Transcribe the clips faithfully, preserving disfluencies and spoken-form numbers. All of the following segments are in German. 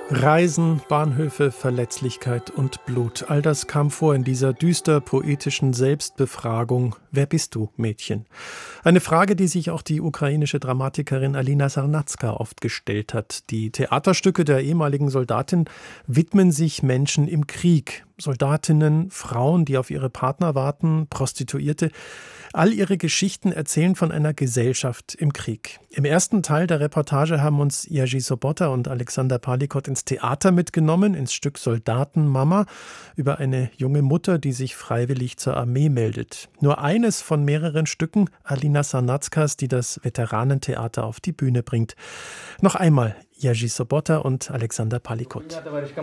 Reisen, Bahnhöfe, Verletzlichkeit und Blut. All das kam vor in dieser düster poetischen Selbstbefragung. Wer bist du, Mädchen? Eine Frage, die sich auch die ukrainische Dramatikerin Alina Sarnatska oft gestellt hat. Die Theaterstücke der ehemaligen Soldatin widmen sich Menschen im Krieg. Soldatinnen, Frauen, die auf ihre Partner warten, Prostituierte. All ihre Geschichten erzählen von einer Gesellschaft im Krieg. Im ersten Teil der Reportage haben uns Jerzy Sobota und Alexander Palikot ins Theater mitgenommen, ins Stück Soldatenmama, über eine junge Mutter, die sich freiwillig zur Armee meldet. Nur eines von mehreren Stücken Alina Sarnatskas, die das Veteranentheater auf die Bühne bringt. Noch einmal Jerzy Sobota und Alexander Palikot.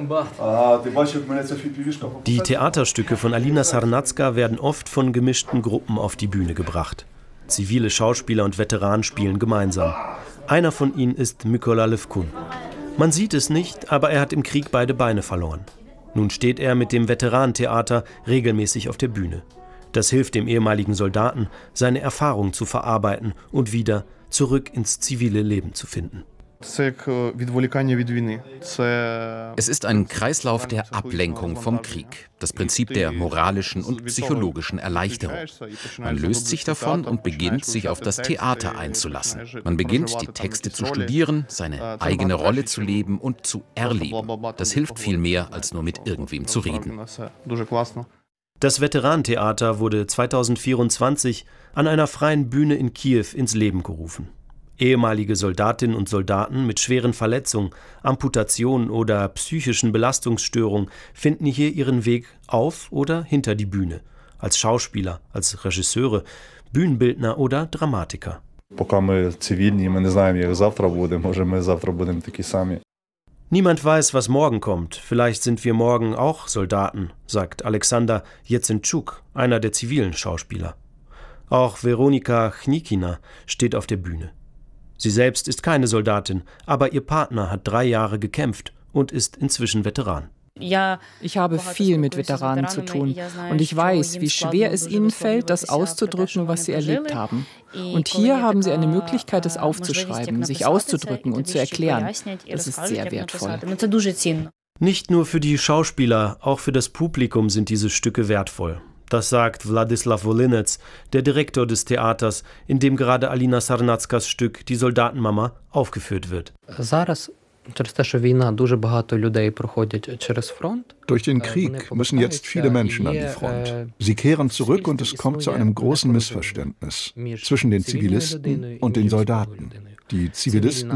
Die Theaterstücke von Alina Sarnatska werden oft von gemischten Gruppen auf die Bühne gebracht. Zivile Schauspieler und Veteranen spielen gemeinsam. Einer von ihnen ist Mykola Levkun. Man sieht es nicht, aber er hat im Krieg beide Beine verloren. Nun steht er mit dem Veteranentheater regelmäßig auf der Bühne. Das hilft dem ehemaligen Soldaten, seine Erfahrungen zu verarbeiten und wieder zurück ins zivile Leben zu finden. Es ist ein Kreislauf der Ablenkung vom Krieg, das Prinzip der moralischen und psychologischen Erleichterung. Man löst sich davon und beginnt, sich auf das Theater einzulassen. Man beginnt, die Texte zu studieren, seine eigene Rolle zu leben und zu erleben. Das hilft viel mehr, als nur mit irgendwem zu reden. Das Veteranentheater wurde zweitausendvierundzwanzig an einer freien Bühne in Kiew ins Leben gerufen. Ehemalige Soldatinnen und Soldaten mit schweren Verletzungen, Amputationen oder psychischen Belastungsstörungen finden hier ihren Weg auf oder hinter die Bühne. Als Schauspieler, als Regisseure, Bühnenbildner oder Dramatiker. Niemand weiß, was morgen kommt. Vielleicht sind wir morgen auch Soldaten, sagt Alexander Jezenczuk, einer der zivilen Schauspieler. Auch Weronika Chnikina steht auf der Bühne. Sie selbst ist keine Soldatin, aber ihr Partner hat drei Jahre gekämpft und ist inzwischen Veteran. Ich habe viel mit Veteranen zu tun und ich weiß, wie schwer es ihnen fällt, das auszudrücken, was sie erlebt haben. Und hier haben sie eine Möglichkeit, es aufzuschreiben, sich auszudrücken und zu erklären. Das ist sehr wertvoll. Nicht nur für die Schauspieler, auch für das Publikum sind diese Stücke wertvoll. Das sagt Wladislaw Wolinec, der Direktor des Theaters, in dem gerade Alina Sarnatskas Stück Die Soldatenmama aufgeführt wird. Durch den Krieg müssen jetzt viele Menschen an die Front. Sie kehren zurück und es kommt zu einem großen Missverständnis zwischen den Zivilisten und den Soldaten. Die Zivilisten